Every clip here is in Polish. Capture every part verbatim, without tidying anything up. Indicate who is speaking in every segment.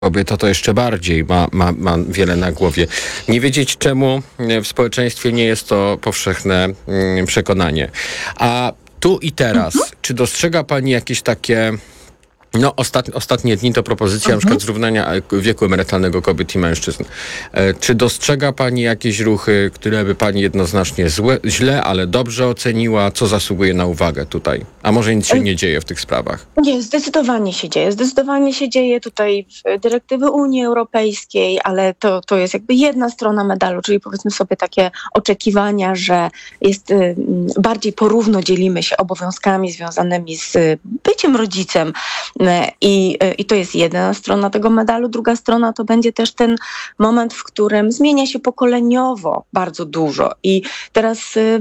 Speaker 1: Kobieta to jeszcze bardziej ma, ma, ma wiele na głowie. Nie wiedzieć czemu w społeczeństwie nie jest to powszechne mm, przekonanie. A tu i teraz, mhm. czy dostrzega pani jakieś takie... No, ostat, ostatnie dni to propozycja mhm. na przykład zrównania wieku emerytalnego kobiet i mężczyzn. E, czy dostrzega pani jakieś ruchy, które by pani jednoznacznie złe, źle, ale dobrze oceniła? Co zasługuje na uwagę tutaj? A może nic się nie dzieje w tych sprawach?
Speaker 2: Nie, zdecydowanie się dzieje. Zdecydowanie się dzieje tutaj dyrektywy Unii Europejskiej, ale to, to jest jakby jedna strona medalu, czyli powiedzmy sobie takie oczekiwania, że jest y, bardziej porówno dzielimy się obowiązkami związanymi z byciem rodzicem. I, I to jest jedna strona tego medalu. Druga strona to będzie też ten moment, w którym zmienia się pokoleniowo bardzo dużo. I teraz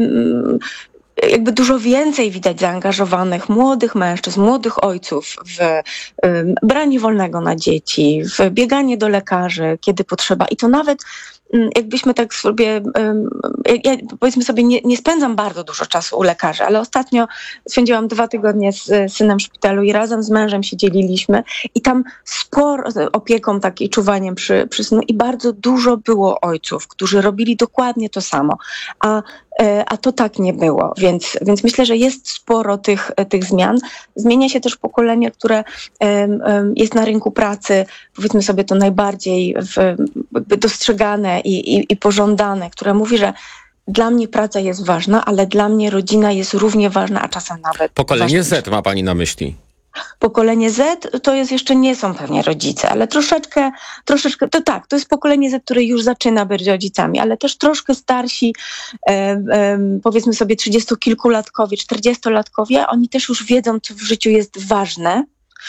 Speaker 2: jakby dużo więcej widać zaangażowanych młodych mężczyzn, młodych ojców w branie wolnego na dzieci, w bieganie do lekarzy, kiedy potrzeba. I to nawet jakbyśmy tak sobie, ja powiedzmy sobie, nie, nie spędzam bardzo dużo czasu u lekarzy, ale ostatnio spędziłam dwa tygodnie z synem w szpitalu i razem z mężem się dzieliliśmy i tam sporo opieką takiej, czuwaniem przy, przy synu i bardzo dużo było ojców, którzy robili dokładnie to samo, a a to tak nie było, więc, więc myślę, że jest sporo tych, tych zmian. Zmienia się też pokolenie, które um, um, jest na rynku pracy, powiedzmy sobie to najbardziej w, dostrzegane i, i, i pożądane, które mówi, że dla mnie praca jest ważna, ale dla mnie rodzina jest równie ważna, a czasem nawet
Speaker 1: Pokolenie
Speaker 2: ważniejsza.
Speaker 1: Z ma pani na myśli?
Speaker 2: Pokolenie Z to jest jeszcze nie są pewnie rodzice, ale troszeczkę, troszeczkę, to tak, to jest pokolenie Z, które już zaczyna być rodzicami, ale też troszkę starsi, e, e, powiedzmy sobie trzydziestokilkulatkowie, czterdziestolatkowie, oni też już wiedzą, co w życiu jest ważne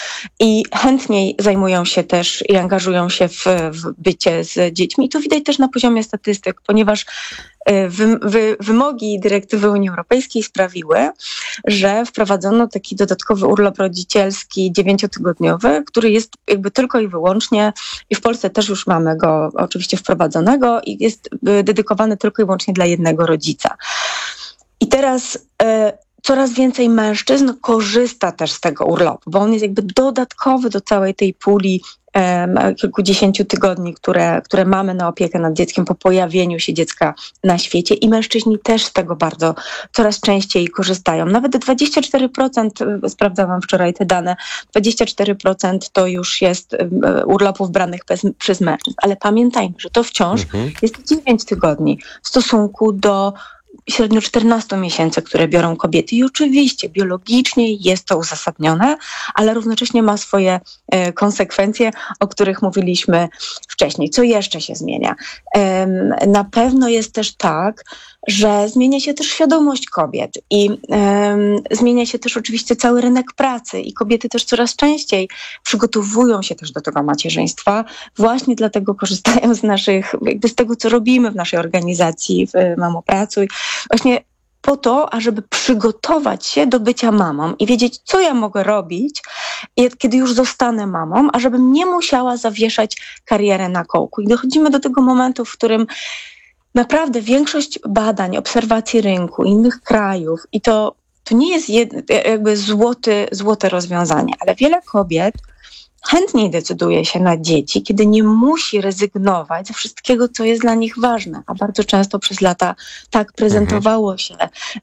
Speaker 2: i chętniej zajmują się też i angażują się w, w bycie z dziećmi. I to widać też na poziomie statystyk, ponieważ Wy, wy, wymogi dyrektywy Unii Europejskiej sprawiły, że wprowadzono taki dodatkowy urlop rodzicielski dziewięciotygodniowy, który jest jakby tylko i wyłącznie, i w Polsce też już mamy go oczywiście wprowadzonego i jest dedykowany tylko i wyłącznie dla jednego rodzica. I teraz e, coraz więcej mężczyzn korzysta też z tego urlopu, bo on jest jakby dodatkowy do całej tej puli kilkudziesięciu tygodni, które, które mamy na opiekę nad dzieckiem po pojawieniu się dziecka na świecie i mężczyźni też z tego bardzo coraz częściej korzystają. Nawet dwadzieścia cztery procent, sprawdzałam wczoraj te dane, dwadzieścia cztery procent to już jest urlopów branych bez, przez mężczyzn. Ale pamiętajmy, że to wciąż mhm. jest dziewięć tygodni w stosunku do średnio czternaście miesięcy, które biorą kobiety. I oczywiście biologicznie jest to uzasadnione, ale równocześnie ma swoje e, konsekwencje, o których mówiliśmy wcześniej. Co jeszcze się zmienia? E, na pewno jest też tak, że zmienia się też świadomość kobiet i e, zmienia się też oczywiście cały rynek pracy i kobiety też coraz częściej przygotowują się też do tego macierzyństwa. Właśnie dlatego korzystają z naszych, jakby z tego, co robimy w naszej organizacji w Mamo Pracuj. Właśnie po to, ażeby przygotować się do bycia mamą i wiedzieć, co ja mogę robić, kiedy już zostanę mamą, ażebym nie musiała zawieszać karierę na kołku. I dochodzimy do tego momentu, w którym naprawdę większość badań, obserwacji rynku innych krajów i to, to nie jest jed, jakby złoty, złote rozwiązanie, ale wiele kobiet chętniej decyduje się na dzieci, kiedy nie musi rezygnować ze wszystkiego, co jest dla nich ważne. A bardzo często przez lata tak prezentowało się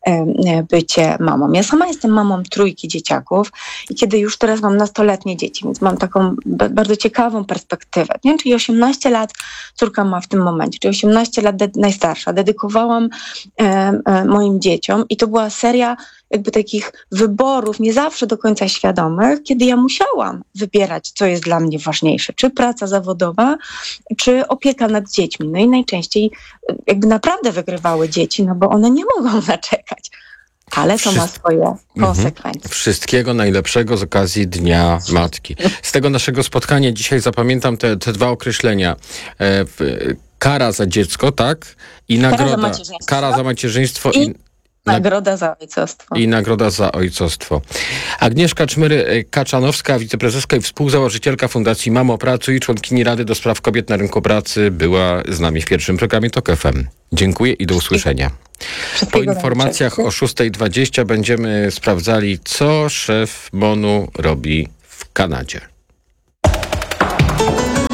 Speaker 2: bycie mamą. Ja sama jestem mamą trójki dzieciaków i kiedy już teraz mam nastoletnie dzieci, więc mam taką bardzo ciekawą perspektywę. Nie wiem, czyli osiemnaście lat córka ma w tym momencie, czyli osiemnaście lat de- najstarsza. Dedykowałam e, e, moim dzieciom i to była seria jakby takich wyborów, nie zawsze do końca świadomych, kiedy ja musiałam wybierać, co jest dla mnie ważniejsze, czy praca zawodowa, czy opieka nad dziećmi. No i najczęściej jakby naprawdę wygrywały dzieci, no bo one nie mogą naczekać. Ale to
Speaker 1: Wszyst...
Speaker 2: ma swoje konsekwencje.
Speaker 1: Mhm. Wszystkiego najlepszego z okazji Dnia Matki. Z tego naszego spotkania dzisiaj zapamiętam te, te dwa określenia. E, kara za dziecko, tak? I nagroda.
Speaker 2: Kara za macierzyństwo.
Speaker 1: Kara za macierzyństwo i... i...
Speaker 2: Nagroda za ojcostwo.
Speaker 1: I nagroda za ojcostwo. Agnieszka Czmyry-Kaczanowska, wiceprezeska i współzałożycielka Fundacji Mamo Pracuj i członkini Rady do Spraw Kobiet na Rynku Pracy była z nami w pierwszym programie Tok F M. Dziękuję i do usłyszenia. Po informacjach o szósta dwadzieścia będziemy sprawdzali, co szef M O N-u robi w Kanadzie.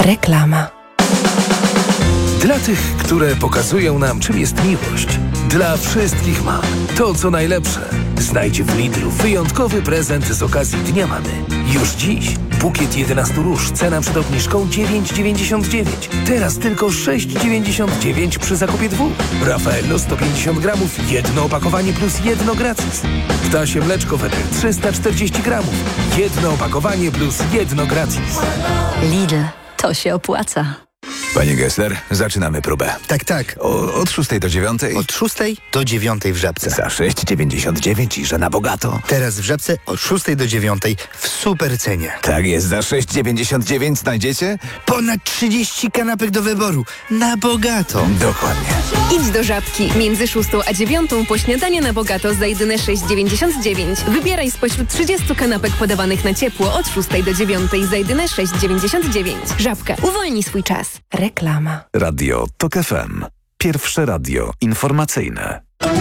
Speaker 3: Reklama.
Speaker 4: Dla tych, które pokazują nam, czym jest miłość. Dla wszystkich mam to, co najlepsze. Znajdź w Lidlu wyjątkowy prezent z okazji Dnia Mamy. Już dziś bukiet jedenastu róż, cena przed obniżką dziewięć dziewięćdziesiąt dziewięć. Teraz tylko sześć dziewięćdziesiąt dziewięć przy zakupie dwóch. Raffaello sto pięćdziesiąt gramów, jedno opakowanie plus jedno gratis. Ptasie mleczko Wedel trzysta czterdzieści gramów, jedno opakowanie plus jedno gratis.
Speaker 3: Lidl, to się opłaca.
Speaker 5: Panie Gessler, zaczynamy próbę.
Speaker 6: Tak, tak.
Speaker 5: O, od szóstej do dziewiątej?
Speaker 6: Od szóstej do dziewiątej w Żabce.
Speaker 5: Za sześć dziewięćdziesiąt dziewięć i że na bogato.
Speaker 6: Teraz w Żabce od szóstej do dziewiątej w super cenie.
Speaker 5: Tak jest, za sześć dziewięćdziesiąt dziewięć znajdziecie?
Speaker 6: Ponad trzydzieści kanapek do wyboru. Na bogato.
Speaker 5: Dokładnie.
Speaker 7: Idź do Żabki. Między szóstą a dziewiątą po śniadanie na bogato za jedyne sześć dziewięćdziesiąt dziewięć. Wybieraj spośród trzydziestu kanapek podawanych na ciepło od szóstej do dziewiątej za jedyne sześć dziewięćdziesiąt dziewięć. Żabka. Uwolnij swój czas.
Speaker 3: Reklama.
Speaker 8: Radio TOK F M. Pierwsze radio informacyjne.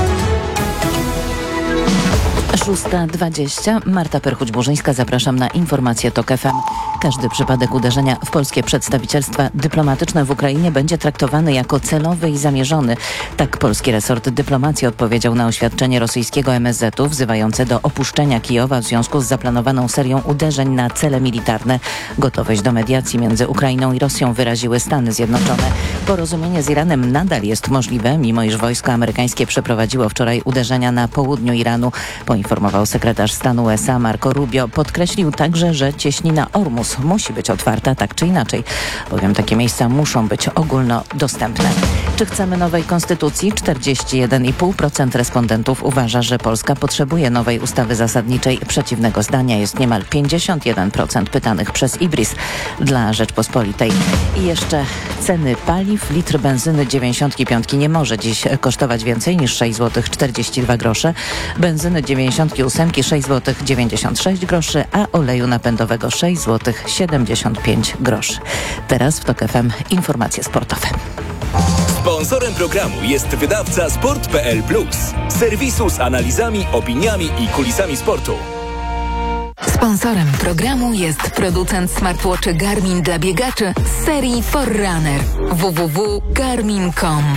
Speaker 9: szósta dwadzieścia. Marta Perchuć-Burzyńska, zapraszam na informacje TOK F M. Każdy przypadek uderzenia w polskie przedstawicielstwa dyplomatyczne w Ukrainie będzie traktowany jako celowy i zamierzony. Tak polski resort dyplomacji odpowiedział na oświadczenie rosyjskiego M S Z u wzywające do opuszczenia Kijowa w związku z zaplanowaną serią uderzeń na cele militarne. Gotowość do mediacji między Ukrainą i Rosją wyraziły Stany Zjednoczone. Porozumienie z Iranem nadal jest możliwe, mimo iż wojsko amerykańskie przeprowadziło wczoraj uderzenia na południu Iranu. Poinformował sekretarz stanu U S A Marco Rubio. Podkreślił także, że cieśnina Ormus musi być otwarta tak czy inaczej, bowiem takie miejsca muszą być ogólnodostępne. Czy chcemy nowej konstytucji? czterdzieści jeden i pół procent respondentów uważa, że Polska potrzebuje nowej ustawy zasadniczej. Przeciwnego zdania jest niemal pięćdziesiąt jeden procent pytanych przez Ibris dla Rzeczpospolitej. I jeszcze ceny paliw. Litr benzyny dziewięćdziesiątki piątki nie może dziś kosztować więcej niż sześć złotych czterdzieści dwa grosze. Benzyny dziewięćdziesiątki ósemki sześć złotych dziewięćdziesiąt sześć groszy, a oleju napędowego sześć złotych siedemdziesiąt pięć groszy. Teraz w TOK F M informacje sportowe.
Speaker 10: Sponsorem programu jest wydawca sport kropka p l plus, serwisu z analizami, opiniami i kulisami sportu.
Speaker 11: Sponsorem programu jest producent smartwatchy Garmin dla biegaczy z serii Forerunner. w w w kropka garmin kropka com.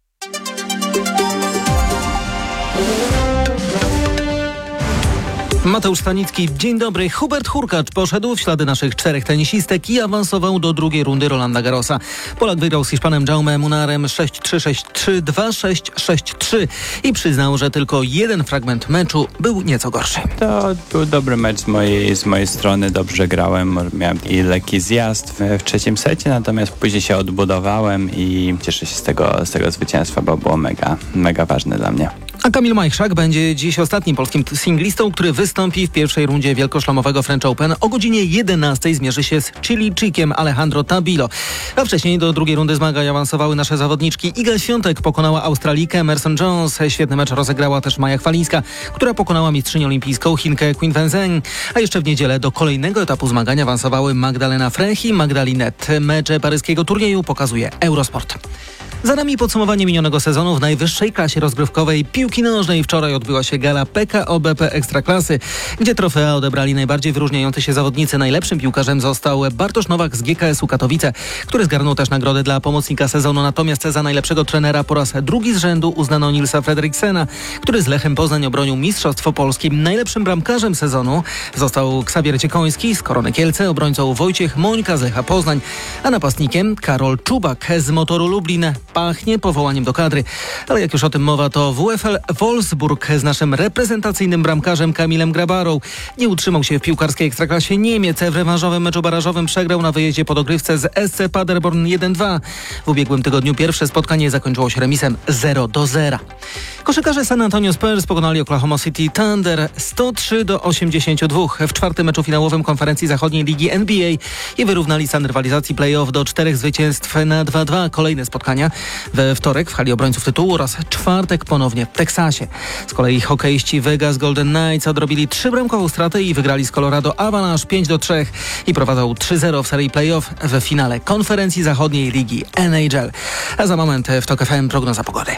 Speaker 12: Mateusz Stanicki, dzień dobry. Hubert Hurkacz poszedł w ślady naszych czterech tenisistek i awansował do drugiej rundy Rolanda Garrosa. Polak wygrał z Hiszpanem Jaume Munarem sześć trzy, sześć trzy, dwa sześć, sześć trzy i przyznał, że tylko jeden fragment meczu był nieco gorszy.
Speaker 13: To był dobry mecz z mojej, z mojej strony, dobrze grałem, miałem i lekki zjazd w, w trzecim secie, natomiast później się odbudowałem i cieszę się z tego, z tego zwycięstwa, bo było mega, mega ważne dla mnie.
Speaker 12: A Kamil Majchrzak będzie dziś ostatnim polskim singlistą, który wystąpi w pierwszej rundzie wielkoszlemowego French Open. O godzinie jedenastej zmierzy się z Chilijczykiem Alejandro Tabilo. A wcześniej do drugiej rundy zmagań awansowały nasze zawodniczki. Iga Świątek pokonała Australijkę Emerson Jones. Świetny mecz rozegrała też Maja Chwalińska, która pokonała mistrzynię olimpijską Chinkę Qin Wenzheng. A jeszcze w niedzielę do kolejnego etapu zmagań awansowały Magdalena Frech i Magdalinet. Mecze paryskiego turnieju pokazuje Eurosport. Za nami podsumowanie minionego sezonu w najwyższej klasie rozgrywkowej piłki nożnej. Wczoraj odbyła się gala P K O B P Ekstraklasy, gdzie trofea odebrali najbardziej wyróżniający się zawodnicy. Najlepszym piłkarzem został Bartosz Nowak z G K S u Katowice, który zgarnął też nagrodę dla pomocnika sezonu. Natomiast za najlepszego trenera po raz drugi z rzędu uznano Nilsa Fredriksena, który z Lechem Poznań obronił Mistrzostwo Polski. Najlepszym bramkarzem sezonu został Ksawier Ciekoński z Korony Kielce, obrońcą Wojciech Mońka z Lecha Poznań, a napastnikiem Karol Czubak z Motoru Lublin. Pachnie powołaniem do kadry, ale jak już o tym mowa, to W F L Wolfsburg z naszym reprezentacyjnym bramkarzem Kamilem Grabarą nie utrzymał się w piłkarskiej ekstraklasie Niemiec. W rewanżowym meczu barażowym przegrał na wyjeździe po dogrywce z S C Paderborn jeden dwa. W ubiegłym tygodniu pierwsze spotkanie zakończyło się remisem zero do zera. Koszykarze San Antonio Spurs pokonali Oklahoma City Thunder sto trzy do osiemdziesięciu dwóch w czwartym meczu finałowym konferencji zachodniej ligi N B A i wyrównali stan rywalizacji play-off do czterech zwycięstw na dwa dwa. Kolejne spotkania we wtorek w hali obrońców tytułu oraz czwartek ponownie w Teksasie. Z kolei hokeiści Vegas Golden Knights odrobili trzybramkową stratę i wygrali z Colorado Avalanche pięć do trzech i prowadzą trzy zero w serii play-off w finale konferencji zachodniej ligi N H L. A za moment w TOK F M prognoza pogody.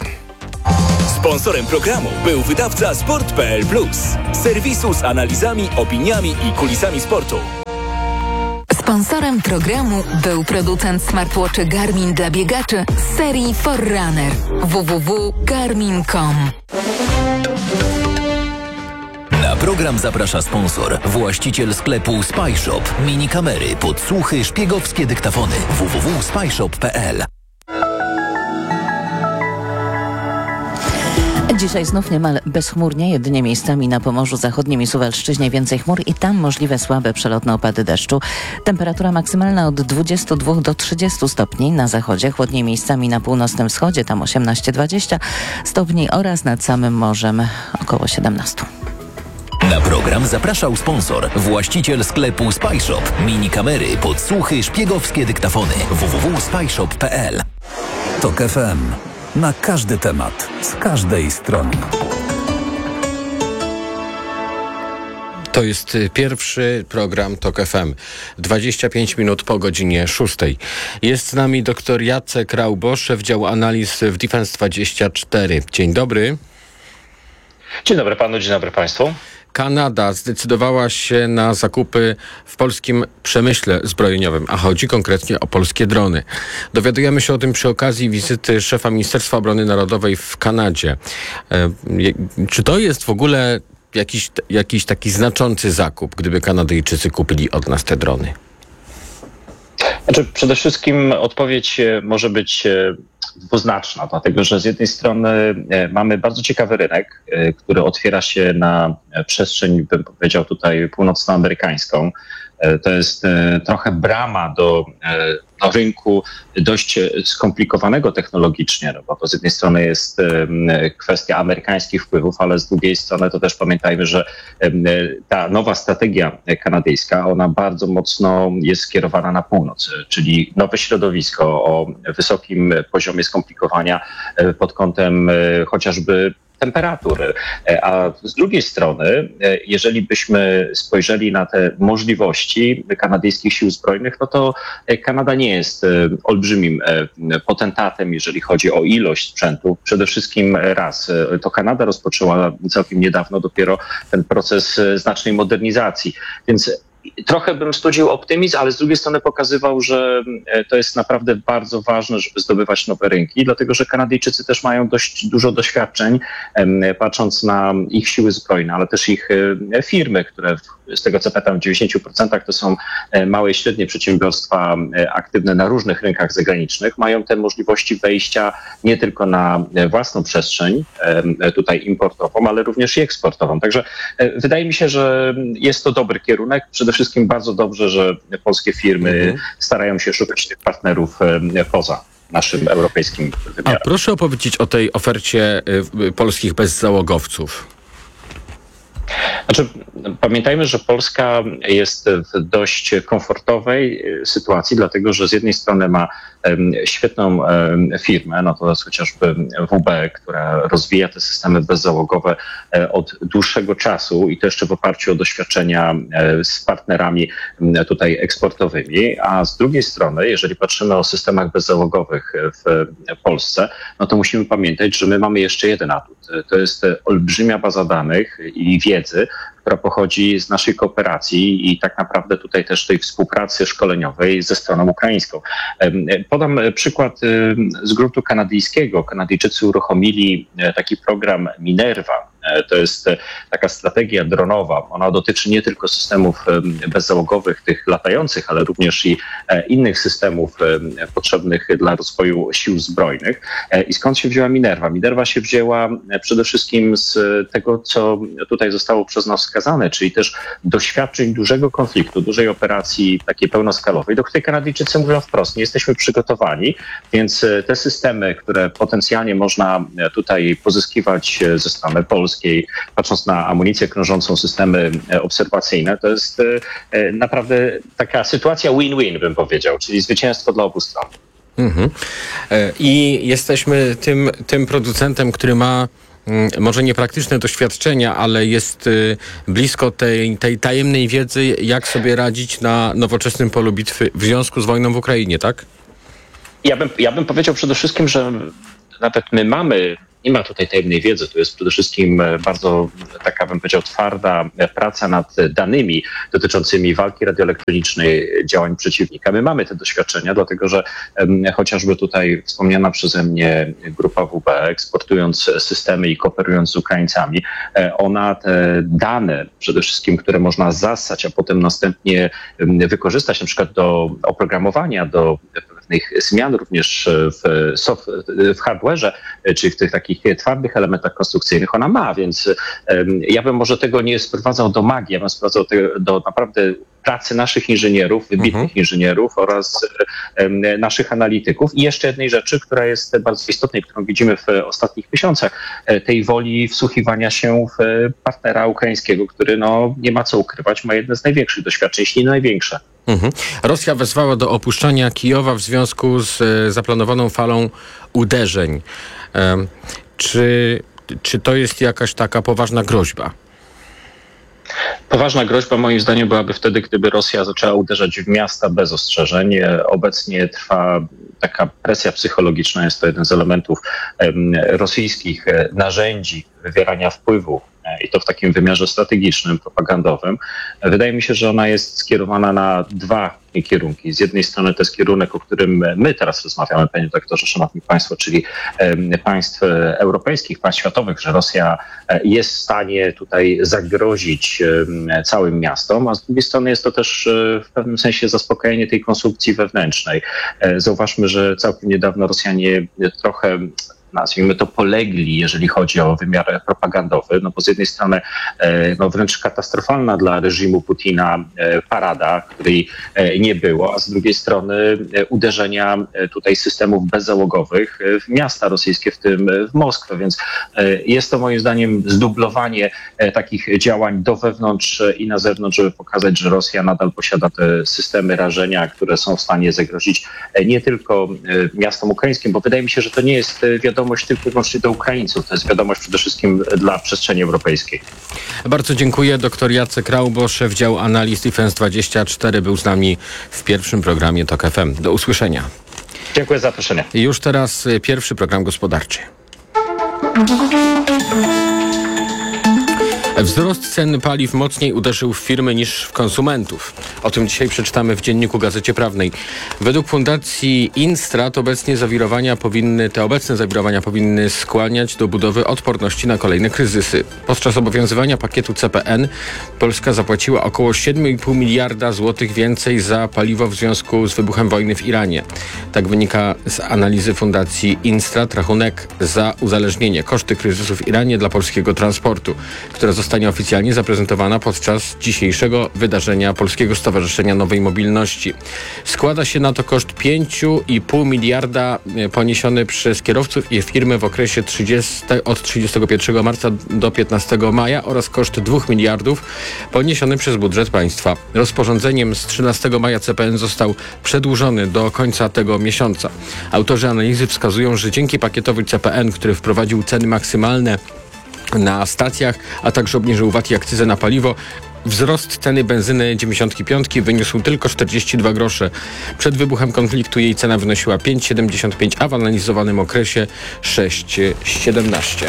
Speaker 10: Sponsorem programu był wydawca sport kropka p l plus, serwisu z analizami, opiniami i kulisami sportu.
Speaker 11: Sponsorem programu był producent smartwatchy Garmin dla biegaczy z serii Forerunner. w w w kropka garmin kropka com.
Speaker 14: Na program zaprasza sponsor, właściciel sklepu SpyShop. Mini kamery, podsłuchy, szpiegowskie dyktafony. w w w kropka spyshop kropka p l.
Speaker 9: Dzisiaj znów niemal bezchmurnie, jedynie miejscami na Pomorzu Zachodnim i Suwalszczyźnie więcej chmur i tam możliwe słabe przelotne opady deszczu. Temperatura maksymalna od dwudziestu dwóch do trzydziestu stopni na zachodzie, chłodniej miejscami na północnym wschodzie, tam osiemnaście dwadzieścia stopni oraz nad samym morzem około siedemnaście.
Speaker 14: Na program zapraszał sponsor, właściciel sklepu SpyShop. Mini kamery, podsłuchy, szpiegowskie dyktafony. w w w kropka spyshop kropka p l.
Speaker 8: Tok F M. Na każdy temat, z każdej strony.
Speaker 1: To jest pierwszy program Tok F M. dwadzieścia pięć minut po godzinie szóstej. Jest z nami dr Jacek Raubo, szef działu analiz w Defense dwadzieścia cztery. Dzień dobry.
Speaker 15: Dzień dobry panu, dzień dobry państwu.
Speaker 1: Kanada zdecydowała się na zakupy w polskim przemyśle zbrojeniowym, a chodzi konkretnie o polskie drony. Dowiadujemy się o tym przy okazji wizyty szefa Ministerstwa Obrony Narodowej w Kanadzie. E, czy to jest w ogóle jakiś, jakiś taki znaczący zakup, gdyby Kanadyjczycy kupili od nas te drony?
Speaker 15: Znaczy, przede wszystkim odpowiedź może być dwuznaczna, dlatego że z jednej strony mamy bardzo ciekawy rynek, który otwiera się na przestrzeń, bym powiedział tutaj, północnoamerykańską. To jest trochę brama do, do rynku dość skomplikowanego technologicznie, no bo to z jednej strony jest kwestia amerykańskich wpływów, ale z drugiej strony to też pamiętajmy, że ta nowa strategia kanadyjska, ona bardzo mocno jest skierowana na północ, czyli nowe środowisko o wysokim poziomie skomplikowania pod kątem chociażby temperatury. A z drugiej strony, jeżeli byśmy spojrzeli na te możliwości kanadyjskich sił zbrojnych, no to Kanada nie jest olbrzymim potentatem, jeżeli chodzi o ilość sprzętu. Przede wszystkim raz, to Kanada rozpoczęła całkiem niedawno dopiero ten proces znacznej modernizacji, więc trochę bym studził optymizm, ale z drugiej strony pokazywał, że to jest naprawdę bardzo ważne, żeby zdobywać nowe rynki, dlatego że Kanadyjczycy też mają dość dużo doświadczeń, patrząc na ich siły zbrojne, ale też ich firmy, które z tego co pamiętam w dziewięćdziesięciu procentach to są małe i średnie przedsiębiorstwa aktywne na różnych rynkach zagranicznych, mają te możliwości wejścia nie tylko na własną przestrzeń tutaj importową, ale również i eksportową. Także wydaje mi się, że jest to dobry kierunek. Przede wszystkim bardzo dobrze, że polskie firmy mhm. starają się szukać tych partnerów poza naszym europejskim wymiarem.
Speaker 1: A proszę opowiedzieć o tej ofercie polskich bezzałogowców.
Speaker 15: Znaczy, pamiętajmy, że Polska jest w dość komfortowej sytuacji, dlatego że z jednej strony ma świetną firmę, no to jest chociażby W B, która rozwija te systemy bezzałogowe od dłuższego czasu i to jeszcze w oparciu o doświadczenia z partnerami tutaj eksportowymi, a z drugiej strony, jeżeli patrzymy o systemach bezzałogowych w Polsce, no to musimy pamiętać, że my mamy jeszcze jeden atut. To jest olbrzymia baza danych i wiedzy, która pochodzi z naszej kooperacji i tak naprawdę tutaj też tej współpracy szkoleniowej ze stroną ukraińską. Podam przykład z gruntu kanadyjskiego. Kanadyjczycy uruchomili taki program Minerva. To jest taka strategia dronowa. Ona dotyczy nie tylko systemów bezzałogowych, tych latających, ale również i innych systemów potrzebnych dla rozwoju sił zbrojnych. I skąd się wzięła Minerva? Minerva się wzięła przede wszystkim z tego, co tutaj zostało przez nas wskazane, czyli też doświadczeń dużego konfliktu, dużej operacji takiej pełnoskalowej, do której Kanadyjczycy mówią wprost, nie jesteśmy przygotowani, więc te systemy, które potencjalnie można tutaj pozyskiwać ze strony Polski, patrząc na amunicję krążącą, systemy obserwacyjne, to jest naprawdę taka sytuacja win-win, bym powiedział, czyli zwycięstwo dla obu stron.
Speaker 1: Mhm. I jesteśmy tym, tym producentem, który ma może nie praktyczne doświadczenia, ale jest blisko tej, tej tajemnej wiedzy, jak sobie radzić na nowoczesnym polu bitwy w związku z wojną w Ukrainie, tak?
Speaker 15: Ja bym, ja bym powiedział przede wszystkim, że nawet my mamy nie ma tutaj tajemnej wiedzy, to jest przede wszystkim bardzo taka, bym powiedział, twarda praca nad danymi dotyczącymi walki radioelektronicznej, działań przeciwnika. My mamy te doświadczenia, dlatego że chociażby tutaj wspomniana przeze mnie grupa W B, eksportując systemy i kooperując z Ukraińcami, ona te dane przede wszystkim, które można zassać, a potem następnie wykorzystać na przykład do oprogramowania, do pewnych zmian również w, soft, w hardware'ze, czy w tych takich twardych elementach konstrukcyjnych ona ma, więc ja bym może tego nie sprowadzał do magii, ja bym sprowadzał tego do naprawdę pracy naszych inżynierów, wybitnych mhm. inżynierów oraz um, naszych analityków. I jeszcze jednej rzeczy, która jest bardzo istotna, którą widzimy w ostatnich miesiącach, tej woli wsłuchiwania się w partnera ukraińskiego, który no, nie ma co ukrywać, ma jedne z największych doświadczeń, jeśli nie największe.
Speaker 1: Mhm. Rosja wezwała do opuszczania Kijowa w związku z e, zaplanowaną falą uderzeń. E, czy, czy to jest jakaś taka poważna groźba?
Speaker 15: Poważna groźba moim zdaniem byłaby wtedy, gdyby Rosja zaczęła uderzać w miasta bez ostrzeżeń. Obecnie trwa taka presja psychologiczna, jest to jeden z elementów rosyjskich narzędzi wywierania wpływu i to w takim wymiarze strategicznym, propagandowym. Wydaje mi się, że ona jest skierowana na dwa kierunki. Z jednej strony to jest kierunek, o którym my teraz rozmawiamy, panie doktorze, szanowni państwo, czyli państw europejskich, państw światowych, że Rosja jest w stanie tutaj zagrozić całym miastom, a z drugiej strony jest to też w pewnym sensie zaspokojenie tej konsumpcji wewnętrznej. Zauważmy, że całkiem niedawno Rosjanie trochę, nazwijmy to, polegli, jeżeli chodzi o wymiar propagandowy, no bo z jednej strony no wręcz katastrofalna dla reżimu Putina parada, której nie było, a z drugiej strony uderzenia tutaj systemów bezzałogowych w miasta rosyjskie, w tym w Moskwę, więc jest to moim zdaniem zdublowanie takich działań do wewnątrz i na zewnątrz, żeby pokazać, że Rosja nadal posiada te systemy rażenia, które są w stanie zagrozić nie tylko miastom ukraińskim, bo wydaje mi się, że to nie jest wiadomo, tylko i wyłącznie do Ukraińców. To jest wiadomość przede wszystkim dla przestrzeni europejskiej.
Speaker 1: Bardzo dziękuję. Doktor Jacek Raubo, szef działu analiz Defense dwadzieścia cztery, był z nami w pierwszym programie TOK F M. Do usłyszenia.
Speaker 15: Dziękuję za zaproszenie.
Speaker 1: I już teraz pierwszy program gospodarczy. Wzrost cen paliw mocniej uderzył w firmy niż w konsumentów. O tym dzisiaj przeczytamy w Dzienniku Gazecie Prawnej. Według Fundacji Instrat obecnie zawirowania powinny, te obecne zawirowania powinny skłaniać do budowy odporności na kolejne kryzysy. Podczas obowiązywania pakietu C P N Polska zapłaciła około siedem i pół miliarda złotych więcej za paliwo w związku z wybuchem wojny w Iranie. Tak wynika z analizy Fundacji Instrat. Rachunek za uzależnienie, koszty kryzysu w Iranie dla polskiego transportu, która zostanie oficjalnie zaprezentowana podczas dzisiejszego wydarzenia Polskiego Stowarzyszenia Nowej Mobilności. Składa się na to koszt pięć i pół miliarda poniesiony przez kierowców i firmy w okresie trzydziestego, od trzydziestego pierwszego marca do piętnastego maja oraz koszt dwóch miliardów poniesiony przez budżet państwa. Rozporządzeniem z trzynastego maja C P N został przedłużony do końca tego miesiąca. Autorzy analizy wskazują, że dzięki pakietowi C P N, który wprowadził ceny maksymalne na stacjach, a także obniżył V A T i akcyzę na paliwo, wzrost ceny benzyny dziewięćdziesiąt pięć wyniósł tylko czterdzieści dwa grosze. Przed wybuchem konfliktu jej cena wynosiła pięć siedemdziesiąt pięć, a w analizowanym okresie sześć siedemnaście.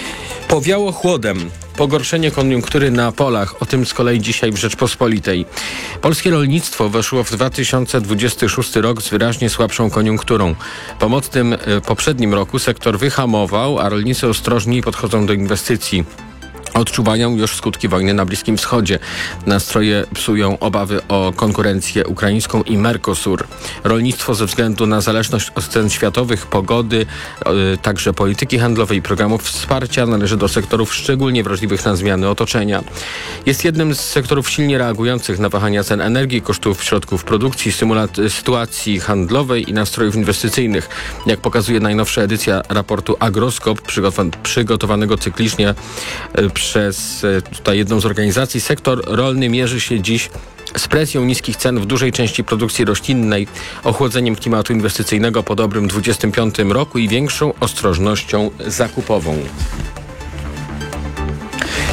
Speaker 1: Powiało chłodem. Pogorszenie koniunktury na polach. O tym z kolei dzisiaj w Rzeczpospolitej. Polskie rolnictwo weszło w dwa tysiące dwudziesty szósty rok z wyraźnie słabszą koniunkturą. Po mocnym poprzednim roku sektor wyhamował, a rolnicy ostrożniej podchodzą do inwestycji. Odczuwają już skutki wojny na Bliskim Wschodzie. Nastroje psują obawy o konkurencję ukraińską i Mercosur. Rolnictwo ze względu na zależność od cen światowych, pogody, yy, także polityki handlowej i programów wsparcia należy do sektorów szczególnie wrażliwych na zmiany otoczenia. Jest jednym z sektorów silnie reagujących na wahania cen energii, kosztów środków produkcji, symulat- sytuacji handlowej i nastrojów inwestycyjnych. Jak pokazuje najnowsza edycja raportu Agroskop, przygotow- przygotowanego cyklicznie yy, przez tutaj jedną z organizacji, sektor rolny mierzy się dziś z presją niskich cen w dużej części produkcji roślinnej, ochłodzeniem klimatu inwestycyjnego po dobrym dwudziestym piątym roku i większą ostrożnością zakupową.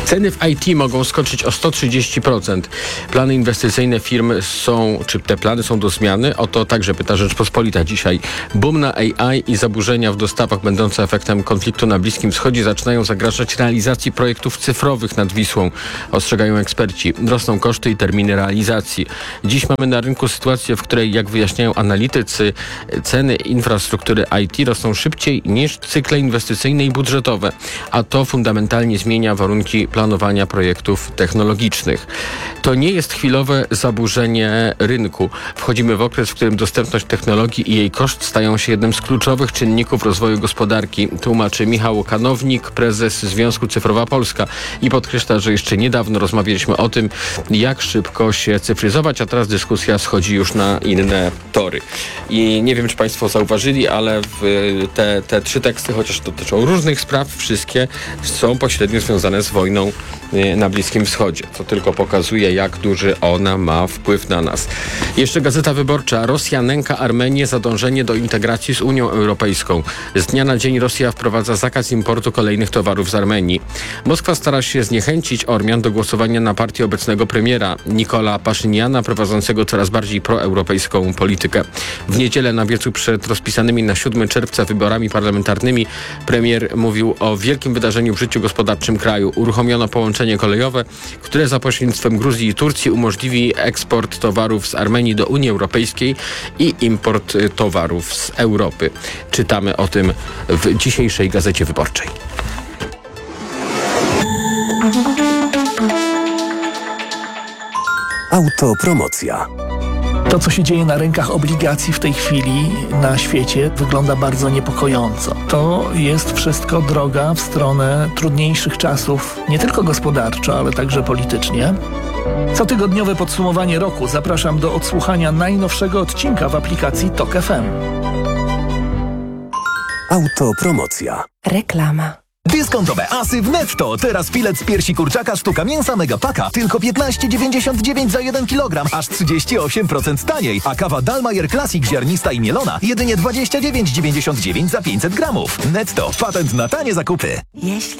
Speaker 1: Ceny w I T mogą skoczyć o sto trzydzieści procent. Plany inwestycyjne firm są, czy te plany są do zmiany? O to także pyta Rzeczpospolita dzisiaj. Boom na A I i zaburzenia w dostawach będące efektem konfliktu na Bliskim Wschodzie zaczynają zagrażać realizacji projektów cyfrowych nad Wisłą, ostrzegają eksperci. Rosną koszty i terminy realizacji. Dziś mamy na rynku sytuację, w której, jak wyjaśniają analitycy, ceny infrastruktury I T rosną szybciej niż cykle inwestycyjne i budżetowe, a to fundamentalnie zmienia warunki planowania projektów technologicznych. To nie jest chwilowe zaburzenie rynku. Wchodzimy w okres, w którym dostępność technologii i jej koszt stają się jednym z kluczowych czynników rozwoju gospodarki, tłumaczy Michał Kanownik, prezes Związku Cyfrowa Polska, i podkreśla, że jeszcze niedawno rozmawialiśmy o tym, jak szybko się cyfryzować, a teraz dyskusja schodzi już na inne tory. I nie wiem, czy Państwo zauważyli, ale w te, te trzy teksty, chociaż dotyczą różnych spraw, wszystkie są pośrednio związane z wojną na Bliskim Wschodzie. To tylko pokazuje, jak duży ona ma wpływ na nas. Jeszcze Gazeta Wyborcza. Rosja nęka Armenię za dążenie do integracji z Unią Europejską. Z dnia na dzień Rosja wprowadza zakaz importu kolejnych towarów z Armenii. Moskwa stara się zniechęcić Ormian do głosowania na partię obecnego premiera Nikola Paszyniana, prowadzącego coraz bardziej proeuropejską politykę. W niedzielę na wiecu przed rozpisanymi na siódmego czerwca wyborami parlamentarnymi premier mówił o wielkim wydarzeniu w życiu gospodarczym kraju. Uruchomiono połączenie kolejowe, które za pośrednictwem Gruzji i Turcji umożliwi eksport towarów z Armenii do Unii Europejskiej i import towarów z Europy. Czytamy o tym w dzisiejszej Gazecie Wyborczej.
Speaker 16: Autopromocja. To, co się dzieje na rynkach obligacji w tej chwili na świecie, wygląda bardzo niepokojąco. To jest wszystko droga w stronę trudniejszych czasów, nie tylko gospodarczo, ale także politycznie. Cotygodniowe podsumowanie roku zapraszam do odsłuchania najnowszego odcinka w aplikacji Tok F M.
Speaker 3: Autopromocja. Reklama.
Speaker 14: Dyskontowe asy w Netto. Teraz filet z piersi kurczaka sztuka mięsa Megapaka tylko piętnaście dziewięćdziesiąt dziewięć za jeden kilogram, aż trzydzieści osiem procent taniej. A kawa Dalmayer Classic ziarnista i mielona jedynie dwadzieścia dziewięć dziewięćdziesiąt dziewięć za pięćset gramów. Netto. Patent na tanie zakupy.
Speaker 3: Jeśli